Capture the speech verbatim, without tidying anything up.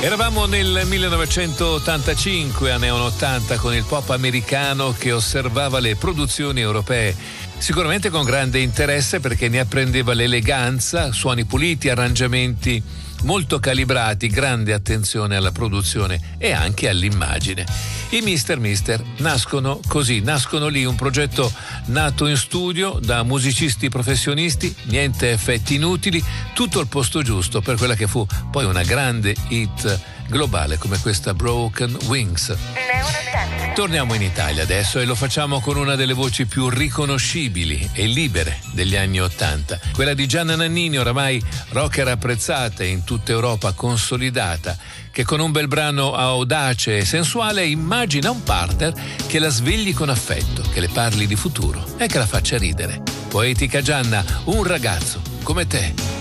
Eravamo nel millenovecentottantacinque, anni ottanta, con il pop americano che osservava le produzioni europee, sicuramente con grande interesse perché ne apprendeva l'eleganza, suoni puliti, arrangiamenti molto calibrati, grande attenzione alla produzione e anche all'immagine. I Mister Mister nascono così, nascono lì, un progetto nato in studio da musicisti professionisti, niente effetti inutili, tutto al posto giusto per quella che fu poi una grande hit globale come questa Broken Wings. Torniamo in Italia adesso e lo facciamo con una delle voci più riconoscibili e libere degli anni Ottanta, quella di Gianna Nannini, oramai rocker apprezzata e in tutta Europa consolidata, che con un bel brano audace e sensuale immagina un partner che la svegli con affetto, che le parli di futuro e che la faccia ridere. Poetica Gianna, un ragazzo come te.